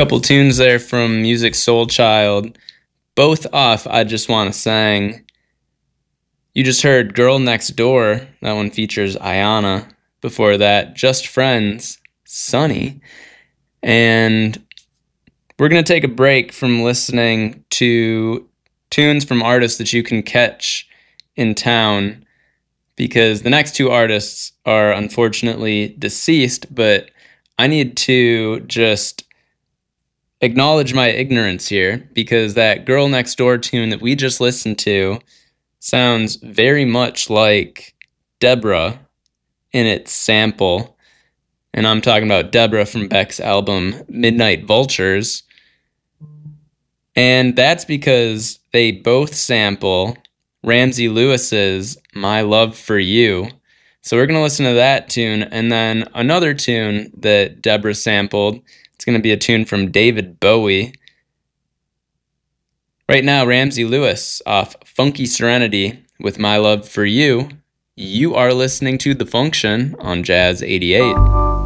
Couple tunes there from Music Soul Child, both off I Just Wanna Sang. You just heard Girl Next Door, that one features Ayana. Before that, Just Friends, Sunny. And we're going to take a break from listening to tunes from artists that you can catch in town, because the next two artists are unfortunately deceased, but I need to just acknowledge my ignorance here, because that Girl Next Door tune that we just listened to sounds very much like Deborah in its sample. And I'm talking about Deborah from Beck's album Midnight Vultures. And that's because they both sample Ramsey Lewis's My Love for You. So we're going to listen to that tune, and then another tune that Deborah sampled. It's going to be a tune from David Bowie. Right now, Ramsey Lewis off Funky Serenity with My Love for You. You are listening to The Function on Jazz 88.